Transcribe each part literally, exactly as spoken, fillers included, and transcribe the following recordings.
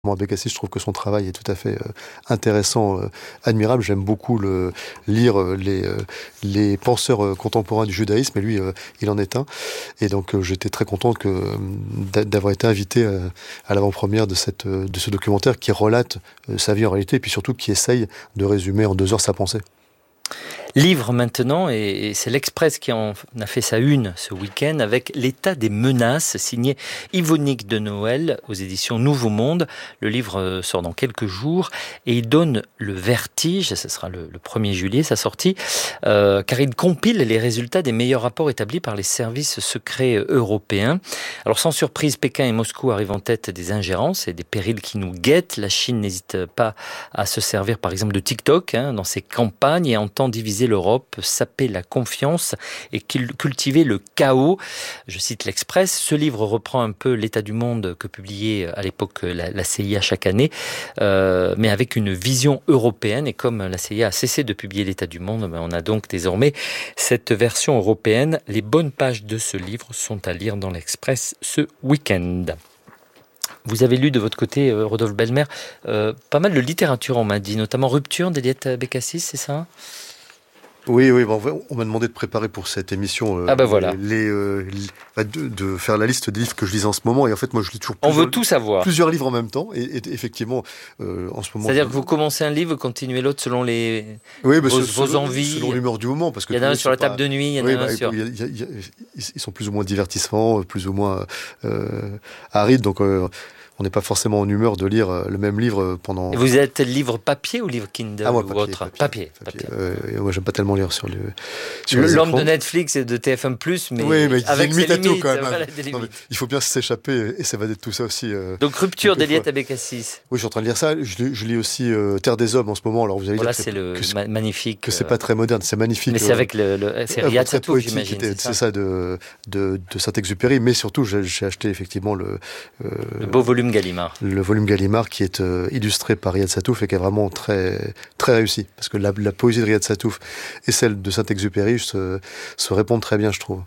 Moi, Bécassis, je trouve que son travail est tout à fait euh, intéressant, euh, admirable. J'aime beaucoup le, lire euh, les, euh, les penseurs euh, contemporains du judaïsme, et lui, euh, il en est un. Et donc, euh, j'étais très content que, euh, d'avoir été invité à, à l'avant-première de, cette, euh, de ce documentaire qui relate euh, sa vie en réalité, et puis surtout qui essaye de résumer en deux heures sa pensée. Livre maintenant, et c'est l'Express qui en a fait sa une ce week-end avec L'état des menaces, signé Yvonique de Noël aux éditions Nouveau Monde. Le livre sort dans quelques jours et il donne le vertige, ce sera le, le premier juillet sa sortie, euh, car il compile les résultats des meilleurs rapports établis par les services secrets européens. Alors sans surprise, Pékin et Moscou arrivent en tête des ingérences et des périls qui nous guettent. La Chine n'hésite pas à se servir par exemple de TikTok hein, dans ses campagnes et entend diviser l'Europe, saper la confiance et cultiver le chaos. Je cite l'Express. Ce livre reprend un peu l'état du monde que publiait à l'époque la, la C I A chaque année, euh, mais avec une vision européenne. Et comme la C I A a cessé de publier l'état du monde, ben on a donc désormais cette version européenne. Les bonnes pages de ce livre sont à lire dans l'Express ce week-end. Vous avez lu de votre côté, Rodolphe Belmer, euh, pas mal de littérature, on m'a dit, notamment Rupture d'Eliette Bécassis, c'est ça ? Oui, oui, bon, on m'a demandé de préparer pour cette émission euh, ah ben voilà. les, euh, les, de, de faire la liste des livres que je lis en ce moment. Et en fait, moi, je lis toujours on veut tout savoir. Plusieurs livres en même temps. Et, et effectivement, euh, en ce moment... C'est-à-dire que vous commencez un livre, vous continuez l'autre selon les oui, bah, vos, selon, vos envies. Selon l'humeur du moment. Parce que il y en a un sur la pas... table de nuit, il y en oui, a un bah, sur... Il y a, il y a, il y a, ils sont plus ou moins divertissants, plus ou moins euh, arides. Donc... Euh, on n'est pas forcément en humeur de lire le même livre pendant... Et vous êtes livre papier ou livre Kindle ah, moi, ou papier, autre papier, papier, papier. papier. Euh, moi, j'aime pas tellement lire sur le sur L'homme de Netflix et de T F un plus, mais, oui, mais avec ses limites. Tout, quand même. Voilà, non, mais il faut bien s'échapper et s'évader de tout ça aussi. Euh, Donc, Rupture d'Eliette Bécassis. Oui, je suis en train de lire ça. Je, je lis aussi euh, Terre des Hommes en ce moment. Alors, vous allez voilà, dire c'est le que ma- magnifique. Que c'est pas très moderne, c'est magnifique. Mais c'est avec le, le c'est Riyad Satouf, j'imagine. C'est ça, c'est ça de, de, de Saint-Exupéry. Mais surtout, j'ai, j'ai acheté effectivement le... Euh, le beau volume Gallimard. Le volume Gallimard qui est euh, illustré par Riyad Satouf et qui est vraiment très, très réussi. Parce que la, la poésie de Riyad Satouf et celle de Saint-Exupéry se, se répondent très bien, je trouve.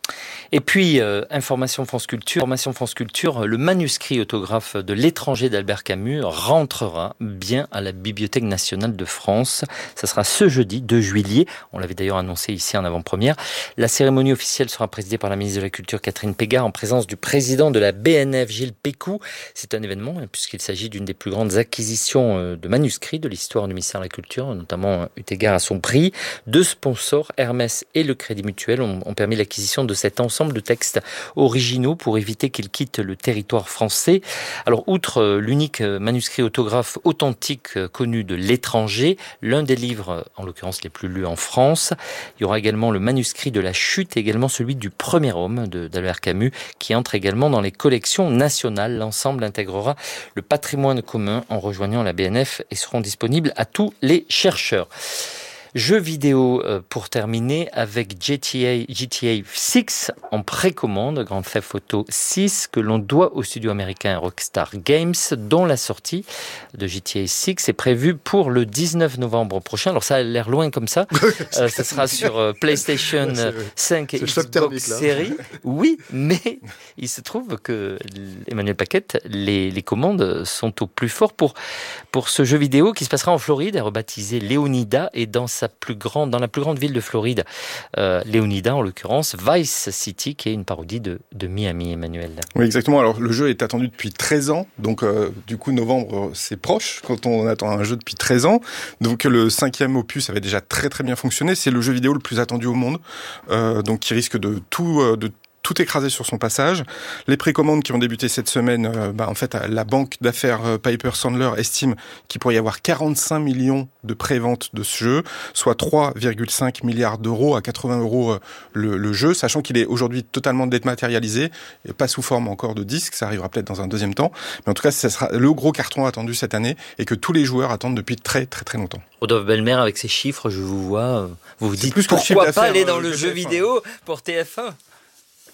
Et puis, euh, Information France Culture, Information France Culture, le manuscrit autographe de L'étranger d'Albert Camus rentrera bien à la Bibliothèque nationale de France. Ça sera ce jeudi deux juillet. On l'avait d'ailleurs annoncé ici en avant-première. La cérémonie officielle sera présidée par la ministre de la Culture Catherine Pégard en présence du président de la B N F Gilles Pécou. C'est un événement puisqu'il s'agit d'une des plus grandes acquisitions de manuscrits de l'histoire du ministère de la Culture, notamment eu égard à son prix. Deux sponsors, Hermès et le Crédit Mutuel, ont, ont permis l'acquisition de cet ensemble de textes originaux pour éviter qu'ils quittent le territoire français. Alors, outre l'unique manuscrit autographe authentique connu de l'étranger, l'un des livres, en l'occurrence les plus lus en France, il y aura également le manuscrit de La Chute, également celui du Premier Homme de, d'Albert Camus, qui entre également dans les collections nationales. L'ensemble intégrera le patrimoine commun en rejoignant la B N F et seront disponibles à tous les chercheurs. Jeux vidéo euh, pour terminer avec G T A, G T A six en précommande, Grand Theft Auto six, que l'on doit au studio américain Rockstar Games, dont la sortie de G T A six est prévue pour le dix-neuf novembre prochain. Alors ça a l'air loin comme ça. euh, ça sera sur euh, PlayStation cinq et Xbox Series. Oui, mais il se trouve que Emmanuel Paquette, les, les commandes sont au plus fort pour, pour ce jeu vidéo qui se passera en Floride, rebaptisé Leonida, et dans sa plus grande, dans la plus grande ville de Floride, euh, Leonida en l'occurrence, Vice City, qui est une parodie de, de Miami, Emmanuel. Oui, exactement. Alors le jeu est attendu depuis treize ans, donc euh, du coup novembre c'est proche quand on attend un jeu depuis treize ans. Donc le cinquième opus avait déjà très très bien fonctionné. C'est le jeu vidéo le plus attendu au monde, euh, donc qui risque de tout euh, de tout écrasé sur son passage. Les précommandes qui ont débuté cette semaine, euh, bah, en fait, la banque d'affaires euh, Piper Sandler estime qu'il pourrait y avoir quarante-cinq millions de préventes de ce jeu, soit trois virgule cinq milliards d'euros à quatre-vingts euros euh, le, le jeu, sachant qu'il est aujourd'hui totalement dématérialisé, et pas sous forme encore de disque, ça arrivera peut-être dans un deuxième temps. Mais en tout cas, ça sera le gros carton attendu cette année et que tous les joueurs attendent depuis très très très longtemps. Rodolphe Belmer, avec ces chiffres, je vous vois, vous vous C'est dites plus que pourquoi le pas aller dans euh, le jeu T F un. vidéo pour T F un.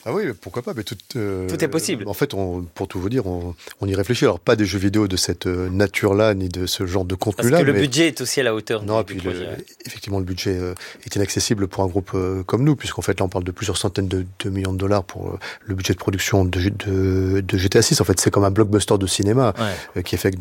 Ah oui, pourquoi pas, mais tout, euh, tout est possible. En fait, on, pour tout vous dire, on, on y réfléchit. Alors, pas des jeux vidéo de cette nature-là, ni de ce genre de contenu-là. Parce que le mais... budget est aussi à la hauteur non, du, puis du projet. Le, effectivement, le budget euh, est inaccessible pour un groupe euh, comme nous, puisqu'en fait, là, on parle de plusieurs centaines de, de millions de dollars pour euh, le budget de production de, de, de G T A six. En fait, c'est comme un blockbuster de cinéma ouais. euh, qui est fait avec